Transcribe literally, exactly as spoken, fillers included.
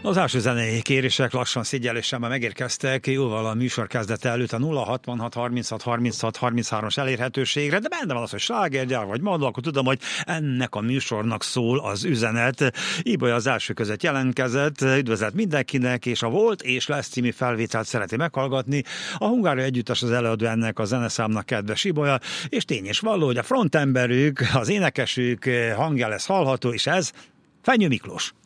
Az első zenei kérések lassan szigyelésen már megérkeztek, jóval a műsor kezdete előtt a nulla hatvanhat harminchat harminchat harminchárom-as elérhetőségre, de benne van az, hogy slágergyár vagy madla, akkor tudom, hogy ennek a műsornak szól az üzenet. Ibolya az első között jelentkezett, üdvözlet mindenkinek, és a Volt és Lesz című felvételt szereti meghallgatni. A Hungária Együttes az előadó ennek a zeneszámnak, kedves Ibolya, és tény és való, hogy a frontemberük, az énekesük hangja lesz hallható, és ez Fenyő Miklós.